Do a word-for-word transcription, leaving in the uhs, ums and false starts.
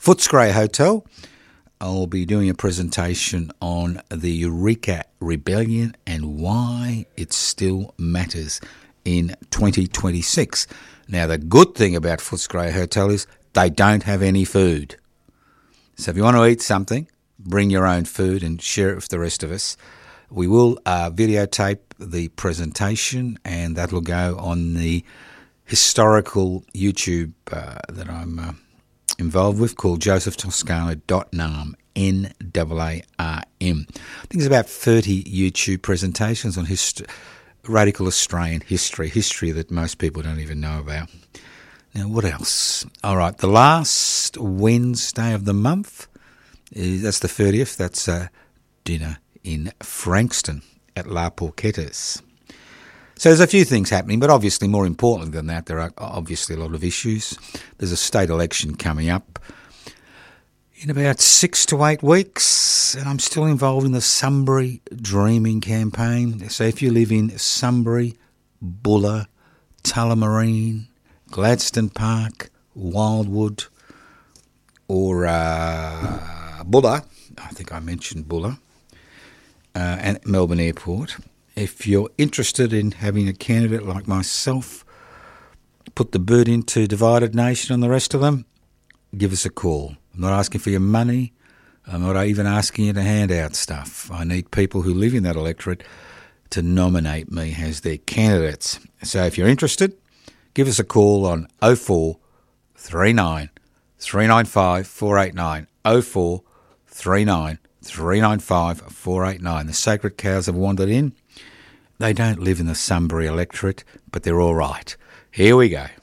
Footscray Hotel. I'll be doing a presentation on the Eureka Rebellion and why it still matters in twenty twenty-six. Now, the good thing about Footscray Hotel is they don't have any food. So if you want to eat something, bring your own food and share it with the rest of us. We will uh, videotape the presentation, and that will go on the historical YouTube uh, that I'm uh, involved with, called joseph toscano dot narm, N A A R M. I think there's about thirty YouTube presentations on hist- radical Australian history, history that most people don't even know about. Now, what else? All right, the last Wednesday of the month, is, that's the thirtieth, that's a dinner in Frankston at La Porquettes. So there's a few things happening, but obviously more importantly than that, there are obviously a lot of issues. There's a state election coming up in about six to eight weeks, and I'm still involved in the Sunbury Dreaming campaign. So if you live in Sunbury, Bulla, Tullamarine, Gladstone Park, Wildwood, or uh, Bulla, I think I mentioned Bulla, uh, and Melbourne Airport, if you're interested in having a candidate like myself put the boot into Divided Nation and the rest of them, give us a call. I'm not asking for your money. I'm not even asking you to hand out stuff. I need people who live in that electorate to nominate me as their candidates. So if you're interested, give us a call on oh four three nine, three nine five, four eight nine, oh four three nine, three nine five, four eight nine. The sacred cows have wandered in. They don't live in the Sunbury electorate, but they're all right. Here we go.